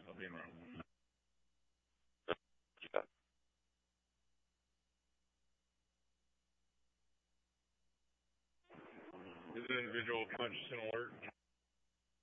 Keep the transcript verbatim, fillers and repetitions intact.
I'll be in room. This individual punched an alert.